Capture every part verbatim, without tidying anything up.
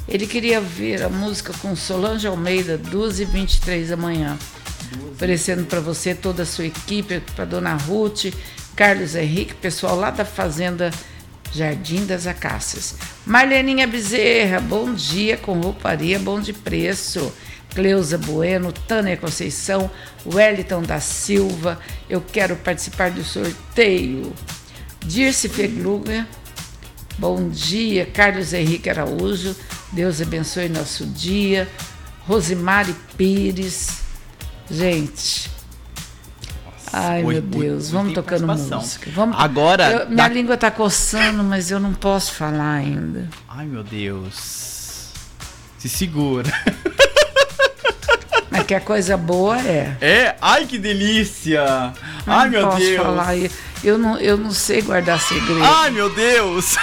Ele queria ver a música com Solange Almeida, duas e vinte e três da manhã. Oferecendo para você, toda a sua equipe, para Dona Ruth, Carlos Henrique, pessoal lá da Fazenda Jardim das Acácias. Marleninha Bezerra, bom dia com rouparia, bom de preço. Cleusa Bueno, Tânia Conceição, Wellington da Silva, eu quero participar do sorteio. Dirce Fegluga, bom dia. Carlos Henrique Araújo, Deus abençoe nosso dia. Rosimari Pires, gente, ai Oi, meu Deus, oi, vamos oi, tocando música. Vamos, agora, eu, minha da... língua tá coçando, mas eu não posso falar ainda. Ai meu Deus, se segura. Mas que a coisa boa é. É? Ai, que delícia! Eu ai, não meu posso Deus! Falar. Eu, não, eu não sei guardar segredo. Ai, meu Deus!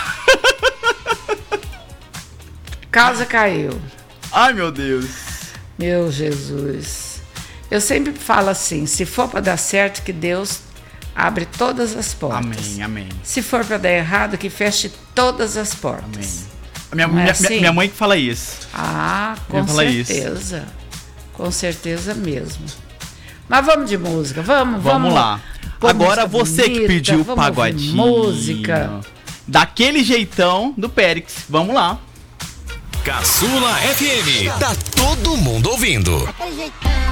Casa caiu. Ai, meu Deus! Meu Jesus. Eu sempre falo assim, se for para dar certo, que Deus abre todas as portas. Amém, amém. Se for para dar errado, que feche todas as portas. Amém. Minha, não é minha, assim? minha mãe que fala isso. Ah, com certeza. Isso. Com certeza mesmo. Mas vamos de música, vamos, vamos. Vamos lá. Agora você bonita, que pediu o pagodinho. Música. Daquele jeitão do Périx. Vamos lá. Caçula F M. Tá todo mundo ouvindo.